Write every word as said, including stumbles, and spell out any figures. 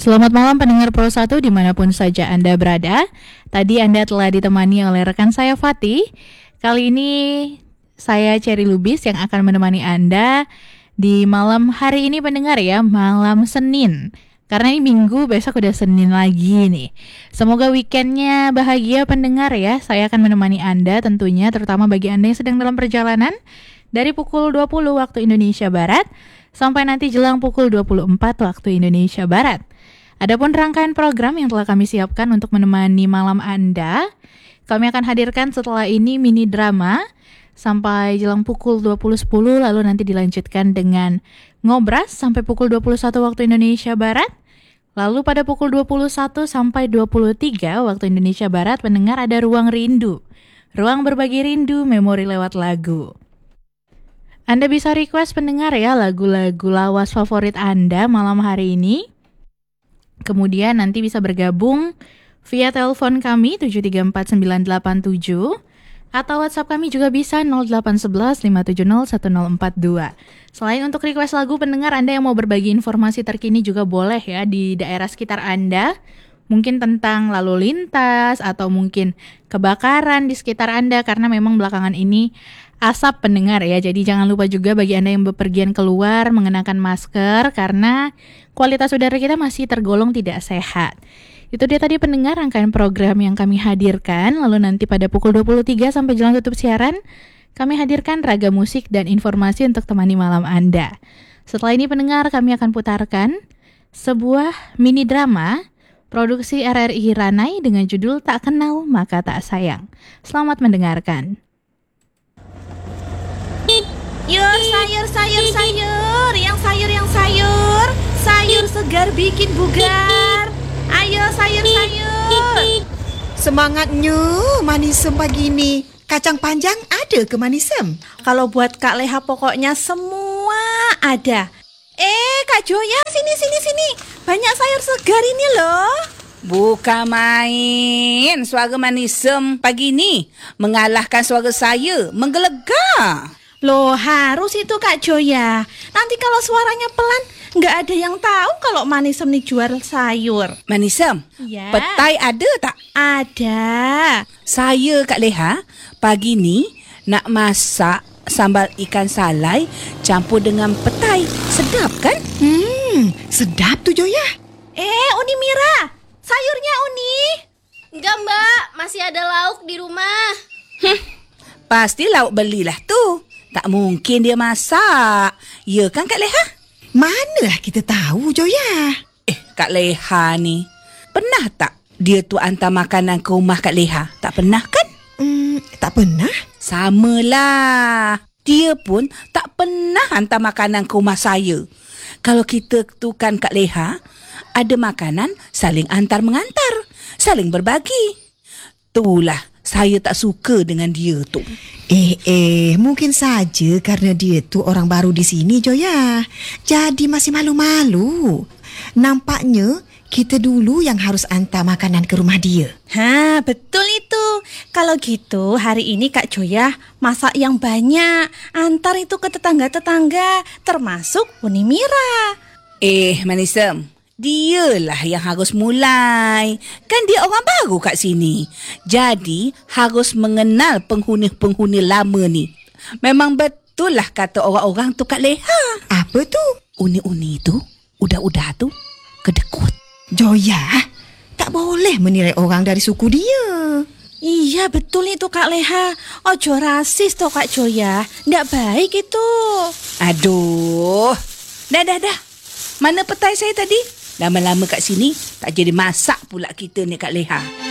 Selamat malam pendengar Pro satu dimanapun saja Anda berada. Tadi Anda telah ditemani oleh rekan saya Fatih. Kali ini saya Cherry Lubis yang akan menemani Anda di malam hari ini pendengar ya, malam Senin. Karena ini Minggu, besok udah Senin lagi nih. Semoga weekendnya bahagia pendengar ya. Saya akan menemani Anda tentunya, terutama bagi Anda yang sedang dalam perjalanan dari pukul dua puluh waktu Indonesia Barat sampai nanti jelang pukul dua puluh empat waktu Indonesia Barat. Adapun rangkaian program yang telah kami siapkan untuk menemani malam Anda, kami akan hadirkan setelah ini mini drama sampai jelang pukul dua puluh sepuluh, lalu nanti dilanjutkan dengan ngobras sampai pukul dua puluh satu waktu Indonesia Barat. Lalu pada pukul dua puluh satu sampai dua puluh tiga waktu Indonesia Barat, pendengar ada Ruang Rindu. Ruang berbagi rindu, memori lewat lagu. Anda bisa request pendengar ya lagu-lagu lawas favorit Anda malam hari ini. Kemudian nanti bisa bergabung via telepon kami tujuh tiga empat sembilan delapan tujuh atau WhatsApp kami juga bisa nol delapan satu satu lima tujuh nol satu nol empat dua. Selain untuk request lagu, pendengar Anda yang mau berbagi informasi terkini juga boleh ya di daerah sekitar Anda. Mungkin tentang lalu lintas atau mungkin kebakaran di sekitar Anda karena memang belakangan ini asap pendengar ya. Jadi jangan lupa juga bagi Anda yang bepergian keluar mengenakan masker karena kualitas udara kita masih tergolong tidak sehat. Itu dia tadi pendengar rangkaian program yang kami hadirkan. Lalu nanti pada pukul dua puluh tiga sampai jelang tutup siaran, kami hadirkan ragam musik dan informasi untuk temani malam Anda. Setelah ini pendengar, kami akan putarkan sebuah mini drama produksi R R I Ranai dengan judul Tak Kenal Maka Tak Sayang. Selamat mendengarkan. Yur, sayur, sayur, sayur, yang sayur, yang sayur, sayur segar bikin bugar. Ayo sayur, sayur. Semangatnya manisem pagi ini. Kacang panjang ada ke manisem? Kalau buat Kak Leha pokoknya semua ada. Eh, Kak Joya, sini, sini, sini. Banyak sayur segar ini loh. Bukan main. Suara manisem pagi ni mengalahkan suara saya menggelegar. Loh, harus itu Kak Joya. Nanti kalau suaranya pelan, nggak ada yang tahu kalau manisem nih jual sayur. Manisem, Ya. petai ada tak? Ada. Saya Kak Leha pagi ni nak masak sambal ikan salai campur dengan petai. Sedap kan? Hmm, sedap tu Joya. Eh, Uni Mira, sayurnya Uni. Enggak mbak, masih ada lauk di rumah. Hm, pasti lauk belilah tu. Tak mungkin dia masak. Ya kan Kak Leha? Manalah kita tahu Joya. Eh, Kak Leha ni, pernah tak dia tu hantar makanan ke rumah Kak Leha? Tak pernah kan? Hmm, tak pernah. Samalah. Dia pun tak pernah hantar makanan ke rumah saya. Kalau kita tu kan Kak Leha, ada makanan saling antar mengantar, saling berbagi. Itulah saya tak suka dengan dia tu. Eh, eh, mungkin saja karena dia tu orang baru di sini Joya. Jadi masih malu-malu. Nampaknya kita dulu yang harus hantar makanan ke rumah dia. Ha, betul itu. Kalau gitu hari ini Kak Joya masak yang banyak. Antar itu ke tetangga-tetangga, termasuk Uni Mira. Eh, Manisem, dialah yang harus mulai. Kan dia orang baru kat sini. Jadi harus mengenal penghuni-penghuni lama ni. Memang betul lah kata orang-orang tu Kak Leha. Apa tu? Uni-uni tu, udah-udah tu, kedekut. Joya, tak boleh menilai orang dari suku dia. Iya betul itu Kak Leha. Ojo rasis toh Kak Joya. Nggak baik itu. Aduh. Dah, dah, dah. Mana petai saya tadi? Lama-lama kat sini, tak jadi masak pula kita ni Kak Leha.